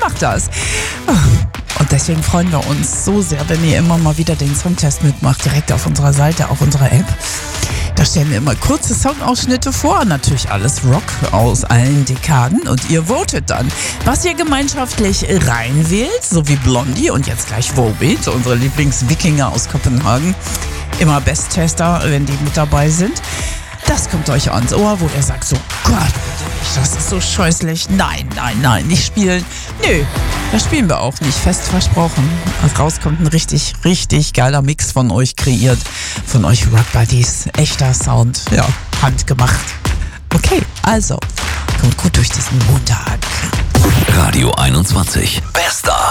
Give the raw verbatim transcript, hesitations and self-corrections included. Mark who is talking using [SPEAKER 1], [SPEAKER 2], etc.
[SPEAKER 1] macht das. Und deswegen freuen wir uns so sehr, wenn ihr immer mal wieder den Songtest mitmacht, direkt auf unserer Seite, auf unserer App. Da stellen wir immer kurze Songausschnitte vor, natürlich alles Rock aus allen Dekaden und ihr votet dann, was ihr gemeinschaftlich reinwählt, so wie Blondie und jetzt gleich Volbeat, unsere Lieblings-Wikinger aus Kopenhagen. Immer Besttester, wenn die mit dabei sind. Das kommt euch ans Ohr, wo ihr sagt so, Gott, das ist so scheußlich. Nein, nein, nein, nicht spielen. Nö, das spielen wir auch nicht, fest versprochen. Raus kommt ein richtig, richtig geiler Mix von euch kreiert, von euch Rock Buddies. Echter Sound, ja, handgemacht. Okay, also, kommt gut durch diesen Montag.
[SPEAKER 2] Radio einundzwanzig, bester